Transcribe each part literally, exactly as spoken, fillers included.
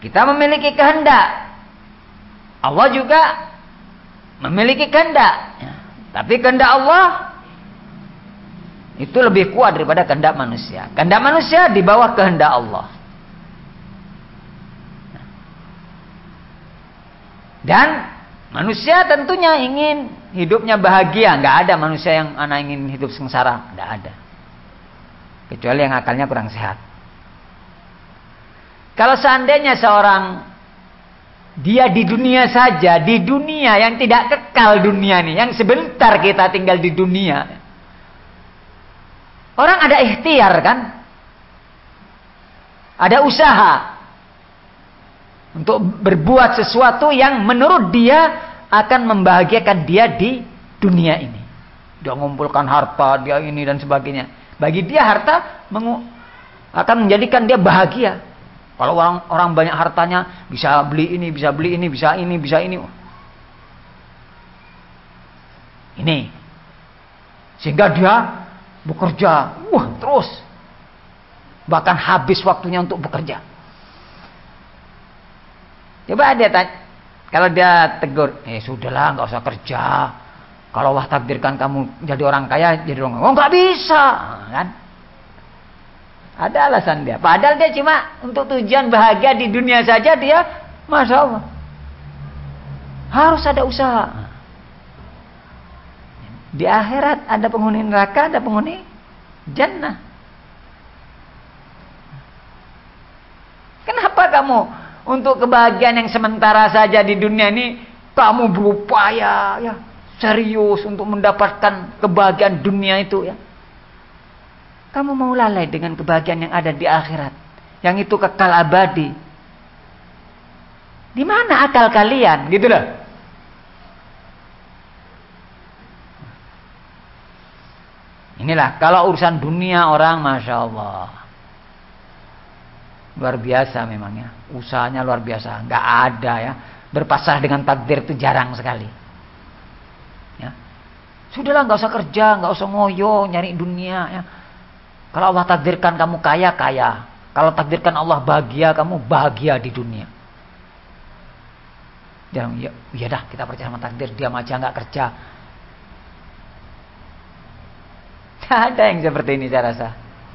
Kita memiliki kehendak. Allah juga memiliki kehendak. Ya. Tapi kehendak Allah itu lebih kuat daripada kehendak manusia. Kehendak manusia di bawah kehendak Allah. Dan manusia tentunya ingin hidupnya bahagia. Nggak ada manusia yang anak ingin hidup sengsara. Nggak ada. Kecuali yang akalnya kurang sehat. Kalau seandainya seorang dia di dunia saja, di dunia yang tidak kekal dunia nih, yang sebentar kita tinggal di dunia. Orang ada ikhtiar kan? Ada usaha untuk berbuat sesuatu yang menurut dia akan membahagiakan dia di dunia ini. Dia mengumpulkan harta, dia ini dan sebagainya. Bagi dia harta mengu- akan menjadikan dia bahagia. Kalau orang orang banyak hartanya, bisa beli ini, bisa beli ini, bisa ini, bisa ini. Ini. Sehingga dia bekerja, wah terus. Bahkan habis waktunya untuk bekerja. Coba dia tanya, kalau dia tegur, eh sudahlah, nggak usah kerja. Kalau Allah takdirkan kamu jadi orang kaya, jadi orang kaya. Oh nggak bisa, kan? Ada alasan dia. Padahal dia cuma untuk tujuan bahagia di dunia saja dia, masya Allah. Harus ada usaha. Di akhirat ada penghuni neraka, ada penghuni jannah. Kenapa kamu untuk kebahagiaan yang sementara saja di dunia ini kamu berupaya ya serius untuk mendapatkan kebahagiaan dunia itu ya? Kamu mau lalai dengan kebahagiaan yang ada di akhirat, yang itu kekal abadi. Di mana akal kalian, gitu loh. Inilah kalau urusan dunia orang, masya Allah, luar biasa memangnya, usahanya luar biasa, nggak ada ya. Berpasrah dengan takdir itu jarang sekali. Ya. Sudahlah, nggak usah kerja, nggak usah ngoyo nyari dunia ya. Kalau Allah takdirkan kamu kaya, kaya. Kalau takdirkan Allah bahagia, kamu bahagia di dunia. Jangan, ya, ya dah kita percaya sama takdir, diam aja nggak kerja. Tidak ada yang seperti ini saya rasa.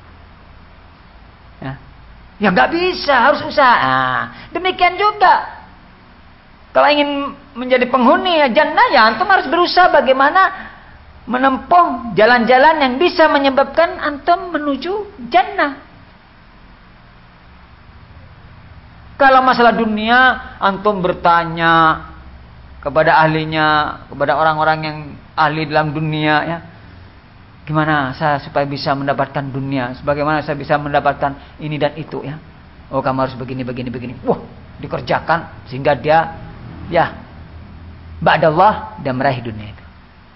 Ya, ya nggak bisa, harus usaha. Nah, demikian juga. Kalau ingin menjadi penghuni ya jannah, ya antum harus berusaha bagaimana menempuh jalan-jalan yang bisa menyebabkan antum menuju jannah. Kalau masalah dunia, antum bertanya kepada ahlinya, kepada orang-orang yang ahli dalam dunia ya. Gimana saya supaya bisa mendapatkan dunia? Sebagaimana saya bisa mendapatkan ini dan itu ya? Oh, kamu harus begini, begini, begini. Wah, dikerjakan sehingga dia ya ba'dallah dan meraih dunia itu.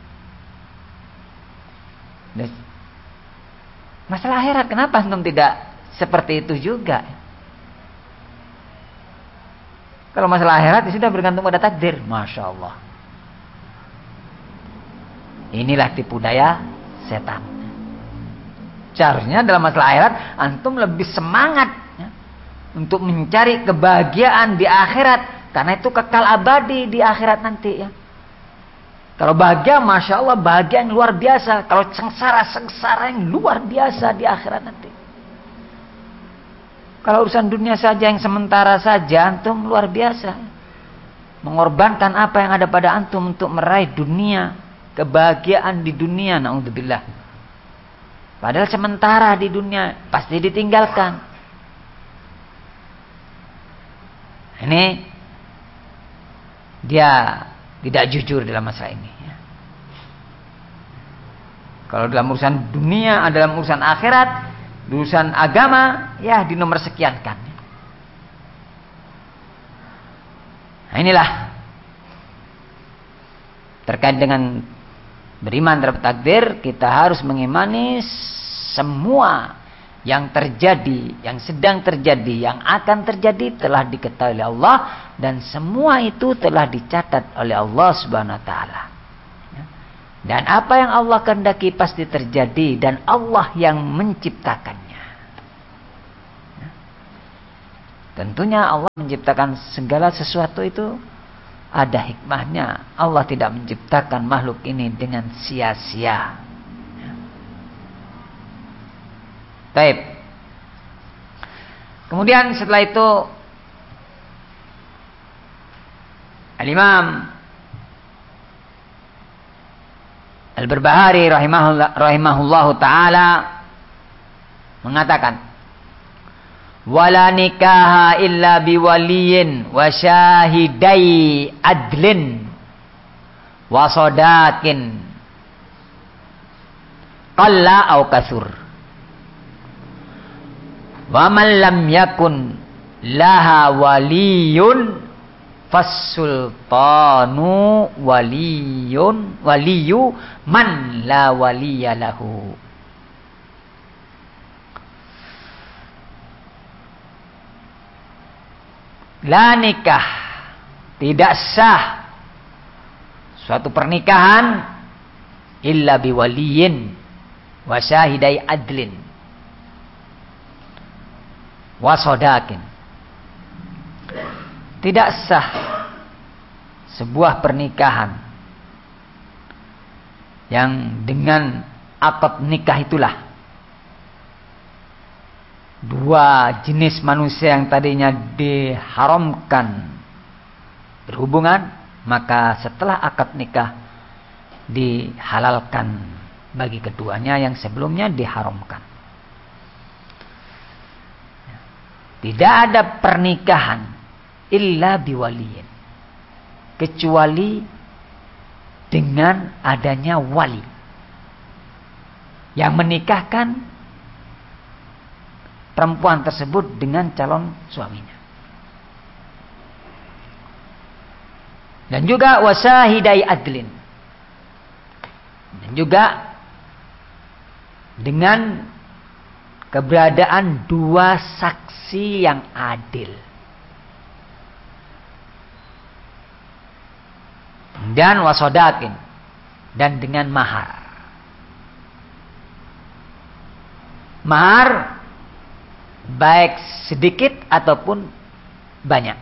Masalah akhirat, kenapa antum tidak seperti itu juga? Kalau masalah akhirat ya sudah bergantung pada takdir, masya Allah. Inilah tipu daya setan. Seharusnya dalam masalah akhirat antum lebih semangat ya, untuk mencari kebahagiaan di akhirat, karena itu kekal abadi di akhirat nanti ya. Kalau bahagia, masya Allah, bahagia yang luar biasa. Kalau sengsara, sengsara yang luar biasa di akhirat nanti. Kalau urusan dunia saja yang sementara saja, antum luar biasa. Mengorbankan apa yang ada pada antum untuk meraih dunia, kebahagiaan di dunia, na'udzubillah. Padahal sementara di dunia, pasti ditinggalkan. Ini dia tidak jujur dalam masalah ini ya. Kalau dalam urusan dunia, dalam urusan akhirat, urusan agama, ya di nomor sekiankan. Nah, inilah terkait dengan beriman terhadap takdir, kita harus mengimani semua yang terjadi, yang sedang terjadi, yang akan terjadi telah diketahui oleh Allah, dan semua itu telah dicatat oleh Allah Subhanahu wa taala. Dan apa yang Allah kehendaki pasti terjadi, dan Allah yang menciptakannya. Tentunya Allah menciptakan segala sesuatu itu ada hikmahnya. Allah tidak menciptakan makhluk ini dengan sia-sia. Baik. Kemudian setelah itu Al-Imam Al-Barbahari rahimahullah, rahimahullahu ta'ala mengatakan, wala nikaha illa biwaliyin wa syahidai adlin wa sodakin qalla au kasur wa man lam yakun laha waliyun fasultanu waliyun waliyu man la waliya lahu. La nikah, tidak sah suatu pernikahan illa biwaliyin wa syahidai adlin wa sodakin. Tidak sah sebuah pernikahan yang dengan akad nikah itulah dua jenis manusia yang tadinya diharamkan berhubungan, maka setelah akad nikah dihalalkan bagi keduanya yang sebelumnya diharamkan. Tidak ada pernikahan illa biwaliyin, kecuali dengan adanya wali yang menikahkan perempuan tersebut dengan calon suaminya. Dan juga wasahidai adlin, dan juga dengan keberadaan dua saksi yang adil. Dan wasodakin, dan dengan mahar. Mahar baik sedikit ataupun banyak.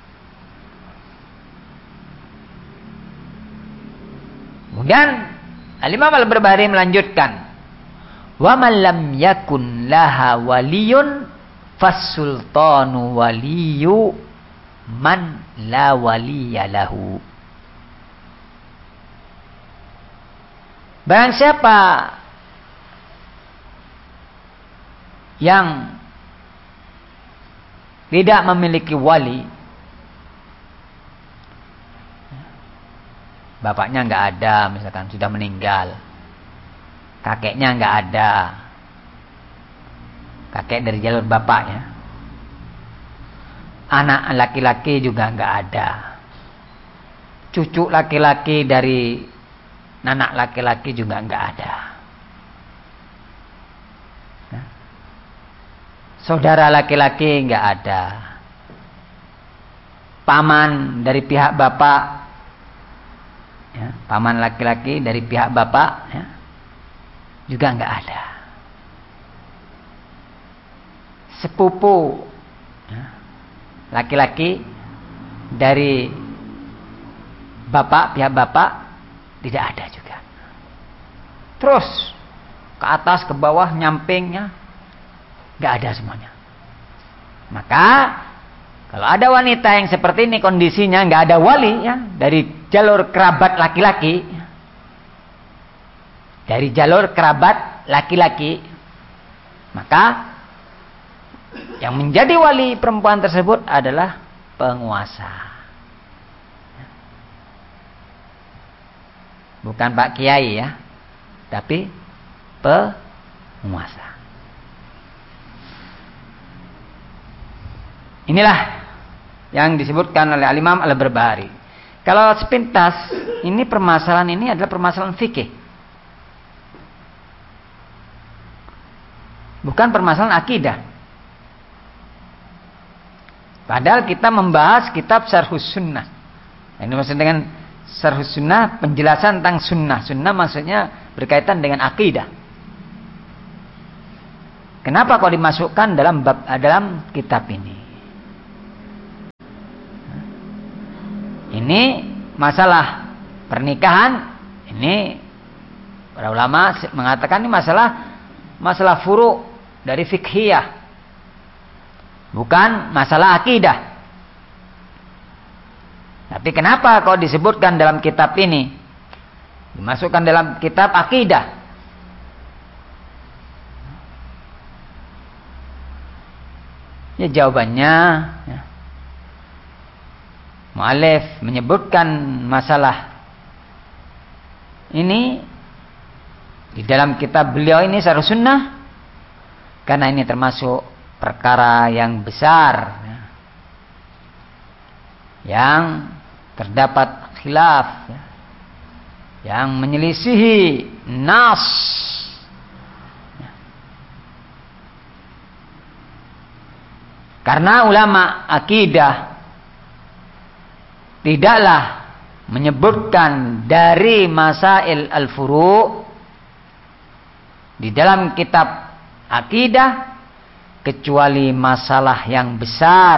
Kemudian Al-Imam Al-Barbahari melanjutkan, wa man lam yakun laha waliyun fasultanu waliyu man la waliya lahu. Barang siapa yang tidak memiliki wali, bapaknya nggak ada, misalkan sudah meninggal, kakeknya nggak ada, kakek dari jalur bapaknya, anak laki-laki juga nggak ada, cucu laki-laki dari anak laki-laki juga nggak ada, saudara laki-laki nggak ada, paman dari pihak bapak, ya, paman laki-laki dari pihak bapak, ya, juga nggak ada, sepupu, ya, laki-laki dari bapak pihak bapak tidak ada juga. Terus ke atas ke bawah nyampingnya nggak ada semuanya. Maka kalau ada wanita yang seperti ini kondisinya nggak ada wali, ya, dari jalur kerabat laki-laki, dari jalur kerabat laki-laki, maka yang menjadi wali perempuan tersebut adalah penguasa. Bukan Pak Kiai, ya, tapi penguasa. Inilah yang disebutkan oleh Al-Imam Al-Barbahari. Kalau sepintas, ini permasalahan ini adalah permasalahan fikih, bukan permasalahan akidah. Padahal kita membahas kitab Syarhus Sunnah. Ini maksudnya dengan Syarhus Sunnah, penjelasan tentang sunnah. Sunnah maksudnya berkaitan dengan akidah. Kenapa kok dimasukkan dalam bab dalam kitab ini? Ini masalah pernikahan, ini para ulama mengatakan ini masalah masalah furu' dari fikhiyah, bukan masalah akidah. Tapi kenapa kalau disebutkan dalam kitab ini, dimasukkan dalam kitab akidah? Ya jawabannya, ya, mu'allif menyebutkan masalah ini di dalam kitab beliau ini Syarh Sunnah, karena ini termasuk perkara yang besar, ya, yang terdapat khilaf, ya, yang menyelisihi nas. Karena ulama akidah tidaklah menyebutkan dari masail al-furu' di dalam kitab akidah kecuali masalah yang besar,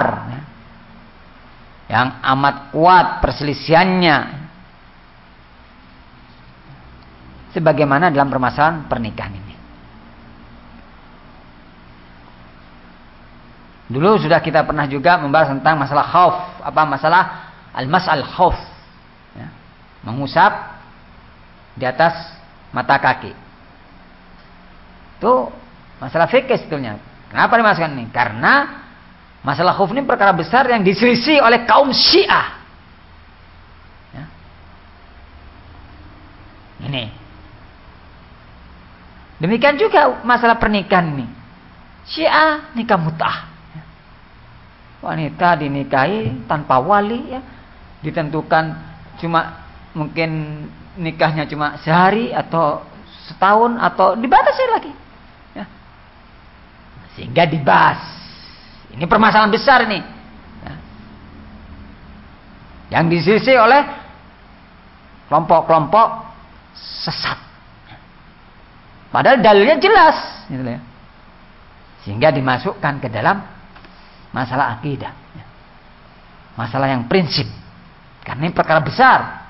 yang amat kuat perselisihannya, sebagaimana dalam permasalahan pernikahan ini. Dulu sudah kita pernah juga membahas tentang masalah khauf, apa masalah al-mas'al khauf, ya, mengusap di atas mata kaki. Itu masalah fikih sebetulnya. Kenapa dimasukkan ini? Karena masalah khauf ini perkara besar yang diselisih oleh kaum Syiah. Ya. Ini. Demikian juga masalah pernikahan ini. Syiah nikah mut'ah. Wanita dinikahi tanpa wali, ya, ditentukan cuma mungkin nikahnya cuma sehari atau setahun atau dibatasi lagi, ya, sehingga dibahas. Ini permasalahan besar ini, ya, yang disisi oleh kelompok-kelompok sesat, padahal dalilnya jelas, gitu ya, sehingga dimasukkan ke dalam masalah akidah, masalah yang prinsip, karena ini perkara besar.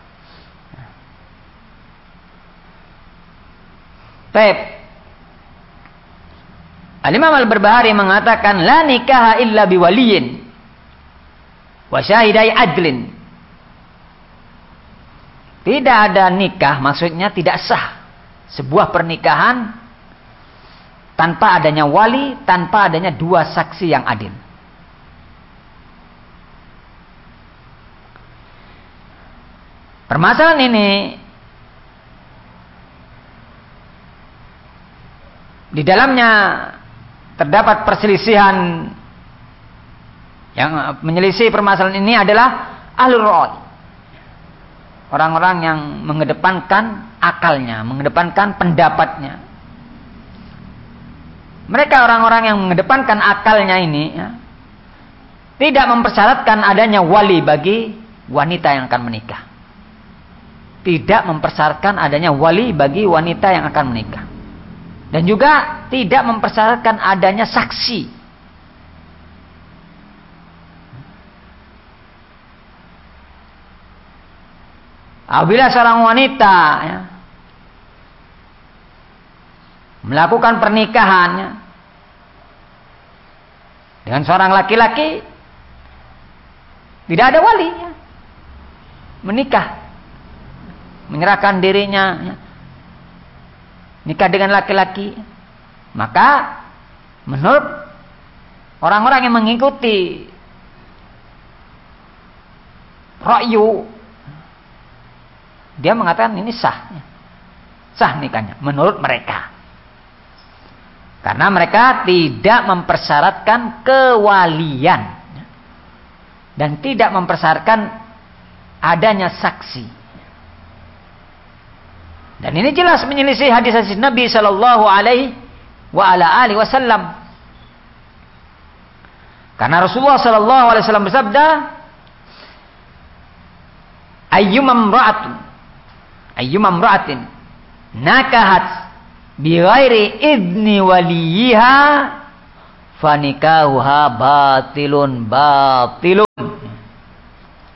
Baik, Al-Imam Al-Barbahari mengatakan la nikaha illa biwaliyin wa syahidai adlin. Tidak ada nikah, maksudnya tidak sah sebuah pernikahan tanpa adanya wali, tanpa adanya dua saksi yang adil. Permasalahan ini di dalamnya terdapat perselisihan. Yang menyelisih permasalahan ini adalah ahlul ra'y, orang-orang yang mengedepankan akalnya, mengedepankan pendapatnya. Mereka orang-orang yang mengedepankan akalnya ini, ya, tidak mempersyaratkan adanya wali bagi wanita yang akan menikah. Tidak mempersyaratkan adanya wali bagi wanita yang akan menikah. Dan juga tidak mempersyaratkan adanya saksi. Apabila seorang wanita, ya, melakukan pernikahannya dengan seorang laki-laki, tidak ada wali, ya, menikah, menyerahkan dirinya, ya, nikah dengan laki-laki, maka menurut orang-orang yang mengikuti ra'yu, dia mengatakan ini sah, ya, sah nikahnya menurut mereka. Karena mereka tidak mempersyaratkan kewalian dan tidak mempersyaratkan adanya saksi. Dan ini jelas menyelisih hadis-hadis Nabi Shallallahu Alaihi Wasallam. Karena Rasulullah Shallallahu Alaihi Wasallam bersabda, "Ayyumam ra'atun, ayyumam ra'atin nakahat bighairi idni waliyiha fanikahuha batilun batilun."